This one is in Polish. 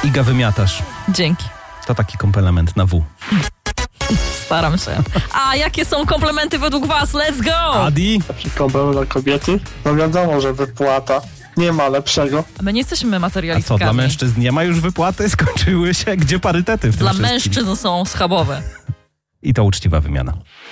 Iga, wymiatasz. Dzięki. To taki komplement na W. Staram się. A jakie są komplementy według was? Let's go! Adi? Taki komplement dla kobiety? No wiadomo, że wypłata. Nie ma lepszego. My nie jesteśmy A materialistkami. co, dla mężczyzn nie ma już wypłaty? Skończyły się? Gdzie parytety w tym Dla wszystkim? mężczyzn są schabowe. I to uczciwa wymiana.